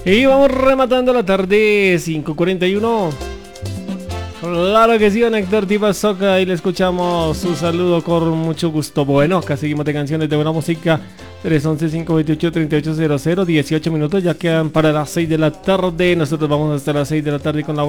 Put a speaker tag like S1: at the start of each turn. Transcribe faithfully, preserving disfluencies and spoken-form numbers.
S1: Y vamos rematando la tarde, cinco cuarenta y uno. Claro que sí, don Héctor Tipa Soca, y le escuchamos su saludo con mucho gusto. Bueno, acá seguimos de canciones de buena música. Tres once, cinco veintiocho, treinta y ocho cero cero, dieciocho minutos, ya quedan para las seis de la tarde. Nosotros vamos hasta las seis de la tarde con la